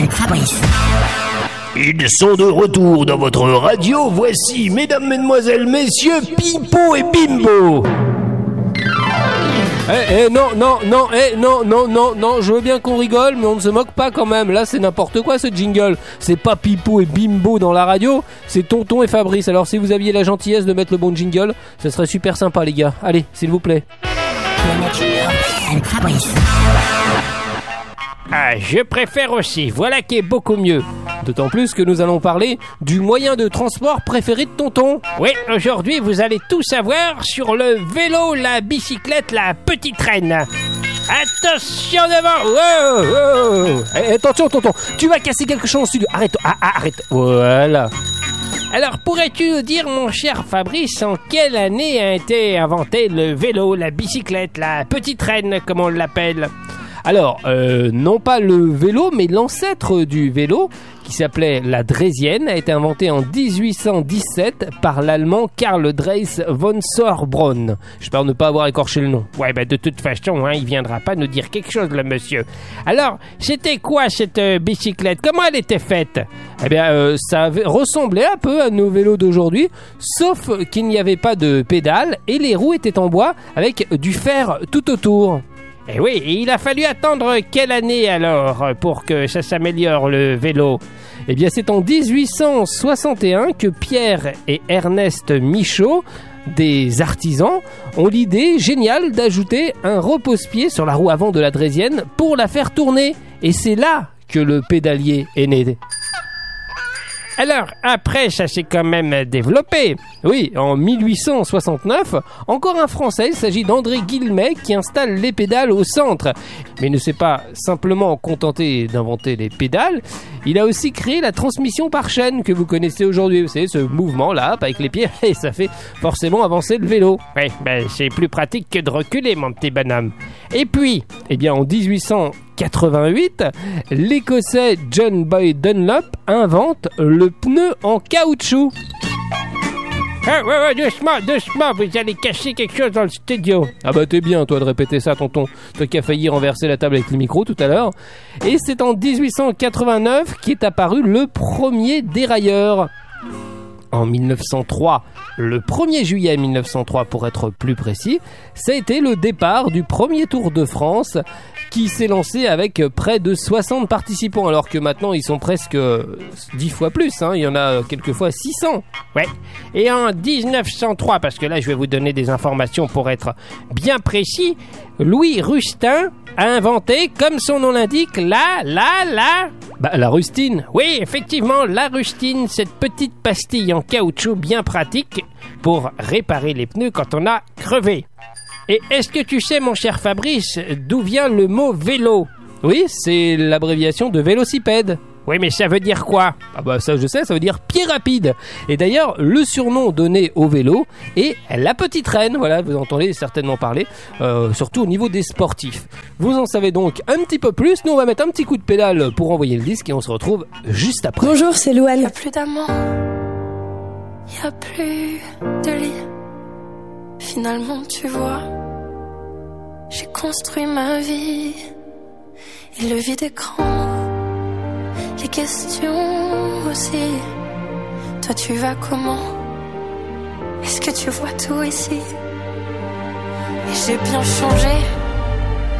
avec Fabrice. Ils sont de retour dans votre radio. Voici, mesdames, mesdemoiselles, messieurs, Pipo et Bimbo. Non, je veux bien qu'on rigole, mais on ne se moque pas quand même. Là, c'est n'importe quoi ce jingle. C'est pas Pipo et Bimbo dans la radio, c'est Tonton et Fabrice. Alors, si vous aviez la gentillesse de mettre le bon jingle, ce serait super sympa, les gars. Allez, s'il vous plaît. La nature avec Fabrice. Ah, je préfère aussi. Voilà qui est beaucoup mieux. D'autant plus que nous allons parler du moyen de transport préféré de Tonton. Oui, aujourd'hui, vous allez tout savoir sur le vélo, la bicyclette, la petite traîne. Attention devant. Wow. Attention, Tonton. Tu vas casser quelque chose en studio. Arrête. Arrête. Voilà. Alors, pourrais-tu nous dire, mon cher Fabrice, en quelle année a été inventé le vélo, la bicyclette, la petite traîne, comme on l'appelle ? Alors, non pas le vélo, mais l'ancêtre du vélo, qui s'appelait la draisienne, a été inventé en 1817 par l'allemand Karl Drais von Sorbronn. J'espère ne pas avoir écorché le nom. Ouais, de toute façon, il viendra pas nous dire quelque chose, le monsieur. Alors, c'était quoi cette bicyclette ? Comment elle était faite ? Eh bien, ça ressemblait un peu à nos vélos d'aujourd'hui, sauf qu'il n'y avait pas de pédales et les roues étaient en bois avec du fer tout autour. Et oui, il a fallu attendre quelle année alors pour que ça s'améliore le vélo ? Eh bien, c'est en 1861 que Pierre et Ernest Michaud, des artisans, ont l'idée géniale d'ajouter un repose-pied sur la roue avant de la draisienne pour la faire tourner. Et c'est là que le pédalier est né. Alors, après, ça s'est quand même développé. Oui, en 1869, encore un Français, il s'agit d'André Guillemet, qui installe les pédales au centre. Mais il ne s'est pas simplement contenté d'inventer les pédales, il a aussi créé la transmission par chaîne que vous connaissez aujourd'hui. Vous savez, ce mouvement-là, avec les pieds, et ça fait forcément avancer le vélo. Oui, c'est plus pratique que de reculer, mon petit bonhomme. Et puis, en 1888, l'Écossais John Boy Dunlop invente le pneu en caoutchouc. Doucement, vous allez cacher quelque chose dans le studio. Ah t'es bien, toi, de répéter ça, tonton. Toi qui as failli renverser la table avec le micro tout à l'heure. Et c'est en 1889 qu'est apparu le premier dérailleur. En 1903, le 1er juillet 1903 pour être plus précis, ça a été le départ du premier Tour de France qui s'est lancé avec près de 60 participants, alors que maintenant ils sont presque 10 fois plus, il y en a quelquefois 600. Ouais. Et en 1903, parce que là je vais vous donner des informations pour être bien précis, Louis Rustin a inventé, comme son nom l'indique, la rustine. Oui, effectivement, la rustine, cette petite pastille en caoutchouc bien pratique pour réparer les pneus quand on a crevé. Et est-ce que tu sais, mon cher Fabrice, d'où vient le mot vélo ? Oui, c'est l'abréviation de vélocipède. Oui, mais ça veut dire quoi ? Ça je sais, ça veut dire pied rapide. Et d'ailleurs, le surnom donné au vélo est la petite reine. Voilà, vous entendez certainement parler, surtout au niveau des sportifs. Vous en savez donc un petit peu plus. Nous, on va mettre un petit coup de pédale pour envoyer le disque et on se retrouve juste après. Bonjour, c'est Louane. Y'a plus d'amant, y'a plus de lit. Finalement, tu vois, j'ai construit ma vie. Et le vide écran, les questions aussi. Toi tu vas comment ? Est-ce que tu vois tout ici ? Et j'ai bien changé.